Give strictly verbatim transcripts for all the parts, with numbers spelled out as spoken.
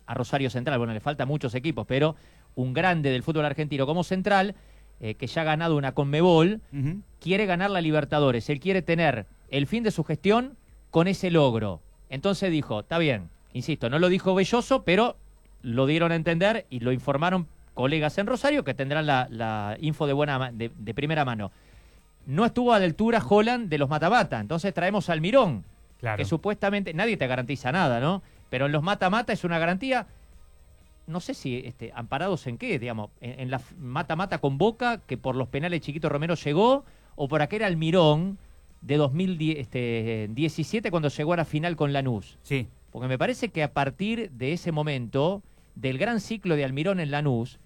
a Rosario Central. Bueno, le faltan muchos equipos, pero un grande del fútbol argentino como Central, eh, que ya ha ganado una Conmebol, uh-huh. quiere ganar la Libertadores. Él quiere tener el fin de su gestión con ese logro. Entonces dijo, está bien, insisto, no lo dijo Belloso, pero lo dieron a entender y lo informaron colegas en Rosario que tendrán la, la info de, buena, de, de primera mano. No estuvo a la altura Holland de los mata-mata, entonces traemos al Mirón, claro. que supuestamente nadie te garantiza nada, ¿no? Pero en los mata-mata es una garantía, no sé si este, amparados en qué, digamos, en, en la mata-mata con Boca, que por los penales Chiquito Romero llegó, o por aquel Almirón de dos mil diecisiete cuando llegó a la final con Lanús. Sí. Porque me parece que a partir de ese momento, del gran ciclo de Almirón en Lanús,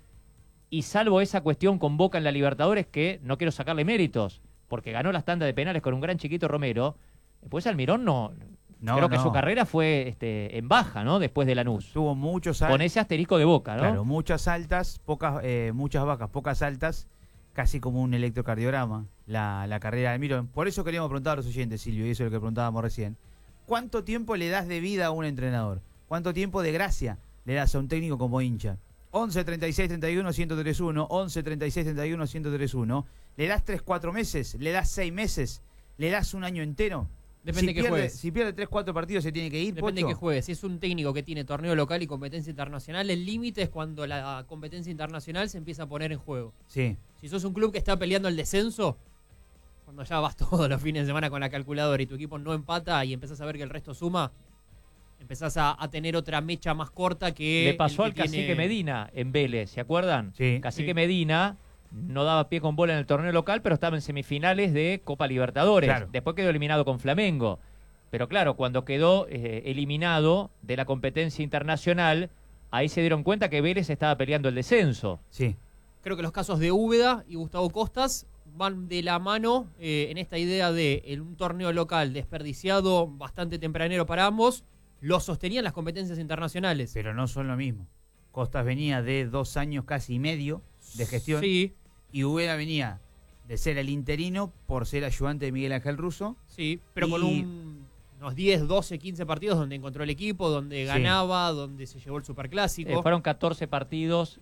y salvo esa cuestión con Boca en la Libertadores, que no quiero sacarle méritos, porque ganó las tandas de penales con un gran Chiquito Romero, después Almirón no... no creo no. que su carrera fue este, en baja, ¿no? Después de Lanús. Tuvo muchos altos. Con ese asterisco de Boca, ¿no? Claro, muchas altas, pocas, eh, muchas bajas, pocas altas, casi como un electrocardiograma, la, la carrera de Almirón. Por eso queríamos preguntar a los oyentes, Silvio, y eso es lo que preguntábamos recién. ¿Cuánto tiempo le das de vida a un entrenador? ¿Cuánto tiempo de gracia le das a un técnico como hincha? once, treinta y seis, treinta y uno, ciento tres uno, once, treinta y seis, treinta y uno, ciento tres uno. ¿Le das tres, cuatro meses? ¿Le das seis meses? ¿Le das un año entero? Depende si de qué pierde, juegues. Si pierde tres, cuatro partidos se tiene que ir, Depende Pocho. de qué juegue. Si es un técnico que tiene torneo local y competencia internacional, el límite es cuando la competencia internacional se empieza a poner en juego. Sí. Si sos un club que está peleando el descenso, cuando ya vas todos los fines de semana con la calculadora y tu equipo no empata y empezás a ver que el resto suma, empezás a, a tener otra mecha más corta que... Le pasó el que al Cacique tiene... Medina en Vélez, ¿se acuerdan? Sí. Cacique sí. Medina no daba pie con bola en el torneo local, pero estaba en semifinales de Copa Libertadores. Claro. Después quedó eliminado con Flamengo. Pero claro, cuando quedó eh, eliminado de la competencia internacional, ahí se dieron cuenta que Vélez estaba peleando el descenso. Sí. Creo que los casos de Úbeda y Gustavo Costas van de la mano eh, en esta idea de en un torneo local desperdiciado, bastante tempranero para ambos, lo sostenían las competencias internacionales. Pero no son lo mismo. Costas venía de dos años casi y medio de gestión. Sí. Y Úbeda venía de ser el interino por ser ayudante de Miguel Ángel Russo. Sí, pero y... con un, unos diez, doce, quince partidos donde encontró el equipo, donde ganaba, sí. donde se llevó el Superclásico. Eh, fueron catorce partidos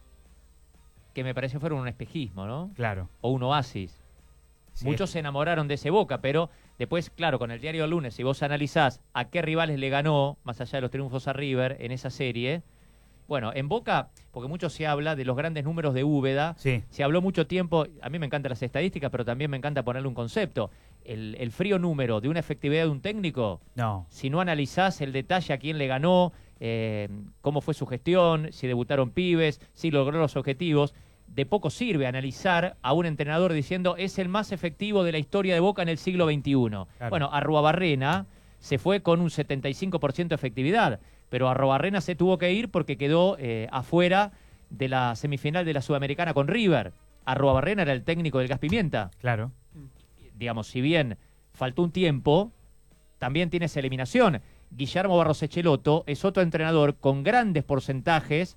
que me parece fueron un espejismo, ¿no? Claro. O un oasis. Sí. Muchos se enamoraron de ese Boca, pero después, claro, con el diario del lunes, si vos analizás a qué rivales le ganó, más allá de los triunfos a River en esa serie, bueno, en Boca, porque mucho se habla de los grandes números de Úbeda, sí. se habló mucho tiempo, a mí me encantan las estadísticas, pero también me encanta ponerle un concepto. El, el frío número de una efectividad de un técnico, no. si no analizás el detalle a quién le ganó, eh, cómo fue su gestión, si debutaron pibes, si logró los objetivos, de poco sirve analizar a un entrenador diciendo es el más efectivo de la historia de Boca en el siglo veintiuno. Claro. Bueno, Arruabarrena se fue con un setenta y cinco por ciento de efectividad, pero Arruabarrena se tuvo que ir porque quedó eh, afuera de la semifinal de la Sudamericana con River. Arruabarrena era el técnico del Gas Pimienta. Claro. Digamos, si bien faltó un tiempo, también tiene esa eliminación. Guillermo Barros Echelotto es otro entrenador con grandes porcentajes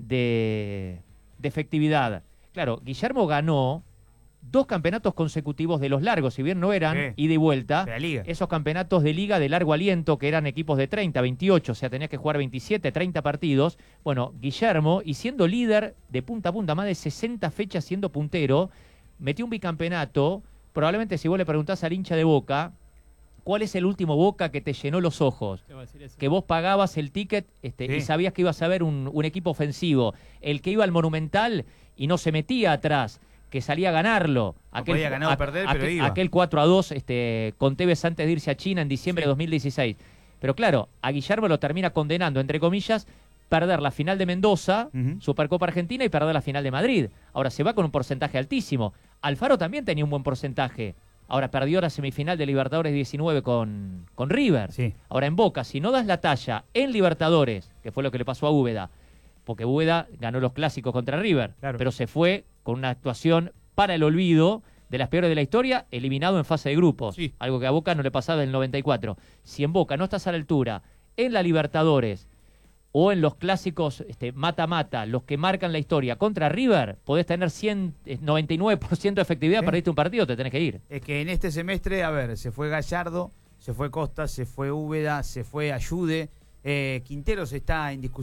de... de efectividad. Claro, Guillermo ganó dos campeonatos consecutivos de los largos, si bien no eran sí. ida y vuelta, de la liga. Esos campeonatos de liga de largo aliento, que eran equipos de treinta, veintiocho, o sea, tenías que jugar veintisiete, treinta partidos. Bueno, Guillermo, y siendo líder de punta a punta, más de sesenta fechas siendo puntero, metió un bicampeonato. Probablemente si vos le preguntás al hincha de Boca, ¿cuál es el último Boca que te llenó los ojos? Que vos pagabas el ticket este, sí. y sabías que ibas a ver un, un equipo ofensivo. El que iba al Monumental y no se metía atrás, que salía a ganarlo. No aquel, podía ganar o perder, aquel, pero iba. Aquel cuatro a dos este, con Tevez antes de irse a China en diciembre sí. de dos mil dieciséis. Pero claro, a Guillermo lo termina condenando, entre comillas, perder la final de Mendoza, uh-huh. Supercopa Argentina, y perder la final de Madrid. Ahora se va con un porcentaje altísimo. Alfaro también tenía un buen porcentaje. Ahora perdió la semifinal de Libertadores diecinueve con, con River. Sí. Ahora en Boca, si no das la talla en Libertadores, que fue lo que le pasó a Úbeda, porque Úbeda ganó los clásicos contra River, claro. pero se fue con una actuación para el olvido, de las peores de la historia, eliminado en fase de grupos. Sí. Algo que a Boca no le pasaba en el noventa y cuatro. Si en Boca no estás a la altura en la Libertadores o en los clásicos este, mata-mata, los que marcan la historia contra River, podés tener cien, noventa y nueve por ciento de efectividad, ¿eh? Perdiste un partido, te tenés que ir. Es que en este semestre, a ver, se fue Gallardo, se fue Costa, se fue Úbeda, se fue Ayude, eh, Quinteros está en discusión.